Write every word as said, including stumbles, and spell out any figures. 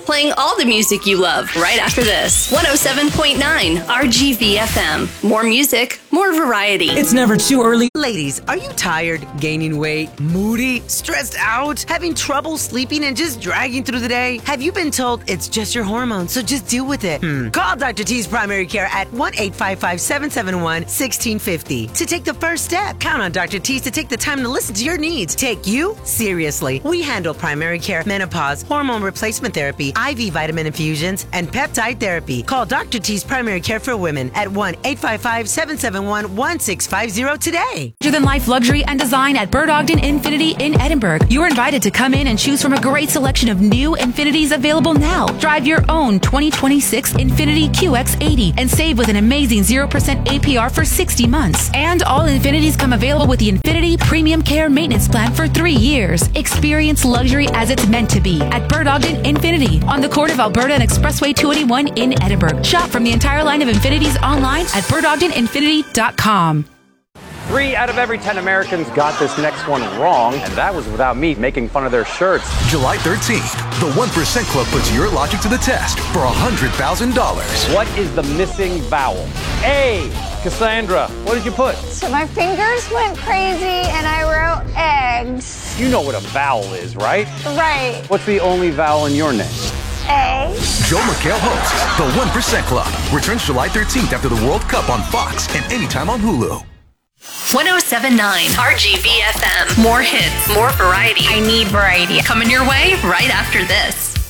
Playing all the music you love right after this. one oh seven point nine R G V F M. More music, more variety. It's never too early. Ladies, are you tired, gaining weight, moody, stressed out, having trouble sleeping, and just dragging through the day? Have you been told it's just your hormones, so just deal with it? Hmm. Call Doctor T's Primary Care at one eight five five, seven seven one, one six five zero to take the first step. Count on Doctor T's to take the time to listen to your needs. Take you seriously. We handle primary care, menopause, hormone replacement therapy, I V vitamin infusions, and peptide therapy. Call Doctor T's Primary Care for Women at one eight five five, seven seven one, one six five zero today. Larger than life luxury and design at Bird Ogden Infinity in Edinburgh. You're invited to come in and choose from a great selection of new Infinities available now. Drive your own twenty twenty-six Infinity Q X eighty and save with an amazing zero percent A P R for sixty months. And all Infinities come available with the Infinity Premium Care Maintenance Plan for three years. Experience luxury as it's meant to be at Bird Ogden Infinity on the corner of Alberta and Expressway two eighty-one in Edinburgh. Shop from the entire line of Infinities online at bird ogden infinity dot com. Three out of every ten Americans got this next one wrong, and that was without me making fun of their shirts. July thirteenth, the one percent Club puts your logic to the test for one hundred thousand dollars. What is the missing vowel? A. Cassandra, what did you put? So my fingers went crazy and I wrote eggs. You know what a vowel is, right? Right. What's the only vowel in your name? A. Joe McHale hosts The one percent Club. Returns July thirteenth after the World Cup on Fox and anytime on Hulu. one oh seven point nine R G V F M. More hits, more variety. I need variety. Coming your way right after this.